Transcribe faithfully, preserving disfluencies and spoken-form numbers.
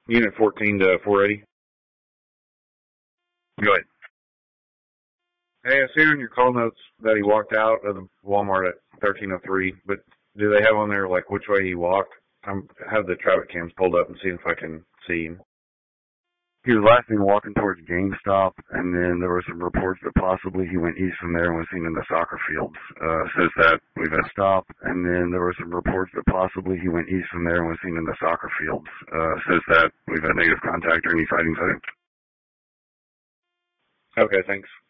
Unit fourteen to four eighty. Go ahead. Hey, I see on your call notes that he walked out of the Walmart at thirteen oh three, but do they have on there, like, which way he walked? I have the traffic cams pulled up and see if I can see him. He was last seen walking towards GameStop, and then there were some reports that possibly he went east from there and was seen in the soccer fields. Uh, says that we've had a stop, and then there were some reports that possibly he went east from there and was seen in the soccer fields. Uh, says that we've had negative contact or any sightings of him. Okay, thanks.